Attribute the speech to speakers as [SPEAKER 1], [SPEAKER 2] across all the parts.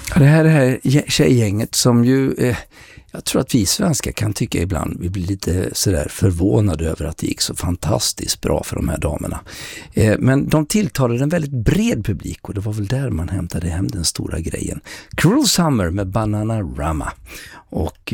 [SPEAKER 1] Ja, det här tjejgänget som ju, jag tror att vi svenskar kan tycka ibland, vi blir lite sådär förvånade över att det gick så fantastiskt bra för de här damerna. Men de tilltalade en väldigt bred publik och det var väl där man hämtade hem den stora grejen. Cruel Summer med Bananarama. Och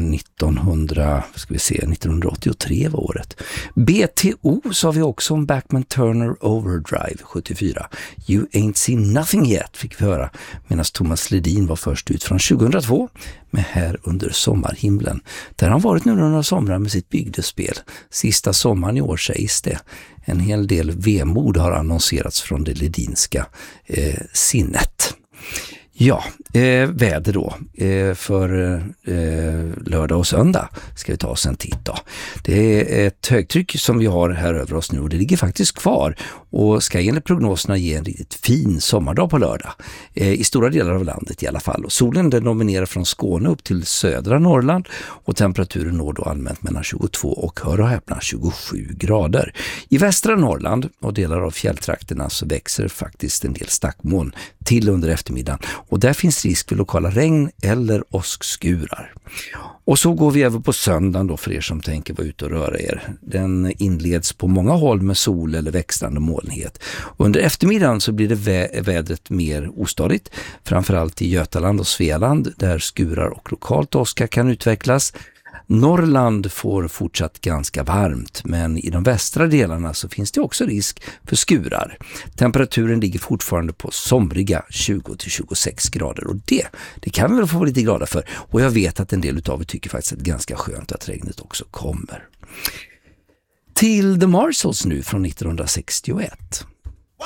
[SPEAKER 1] 1983 var året. BTO sa vi också om Bachman Turner Overdrive 74. You Ain't Seen Nothing Yet fick vi höra medan Thomas Ledin var först ut från 2002 med Här under sommarhimlen. Där han varit nu några somrar med sitt bygdespel. Sista sommaren i år sägs det. En hel del vemod har annonserats från det ledinska sinnet. Ja, väder då för lördag och söndag ska vi ta oss en titt då. Det är ett högtryck som vi har här över oss nu och det ligger faktiskt kvar och ska enligt prognoserna ge en riktigt fin sommardag på lördag. I stora delar av landet i alla fall. Och solen den dominerar från Skåne upp till södra Norrland och temperaturen når då allmänt mellan 22 och hör och häpna 27 grader. I västra Norrland och delar av fjälltrakterna så växer faktiskt en del stackmoln till under eftermiddagen och där finns risk för lokala regn eller åskskurar. Och så går vi över på söndagen då för er som tänker vara ute och röra er. Den inleds på många håll med sol eller växlande molnighet. Under eftermiddagen så blir det vädret mer ostadigt, framförallt i Götaland och Svealand där skurar och lokalt åska kan utvecklas. Norrland får fortsatt ganska varmt, men i de västra delarna så finns det också risk för skurar. Temperaturen ligger fortfarande på somriga 20-26 grader och det kan vi väl få lite glada för. Och jag vet att en del utav er tycker faktiskt att det är ganska skönt att regnet också kommer. Till The Marshalls nu från 1961.